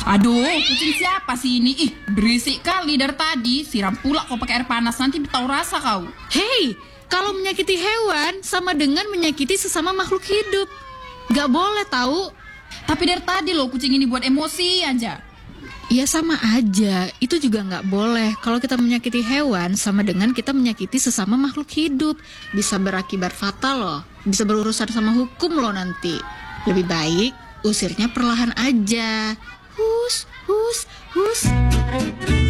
Aduh, kucing siapa sih ini? Ih, berisik kali dari tadi. Siram pula kau pakai air panas, nanti tahu rasa kau. Hei, kalau menyakiti hewan sama dengan menyakiti sesama makhluk hidup. Gak boleh tahu. Tapi dari tadi loh kucing ini buat emosi aja. Ya sama aja, itu juga gak boleh. Kalau kita menyakiti hewan sama dengan kita menyakiti sesama makhluk hidup. Bisa berakibat fatal loh. Bisa berurusan sama hukum loh nanti. Lebih baik usirnya perlahan aja. Hus, hus, hus.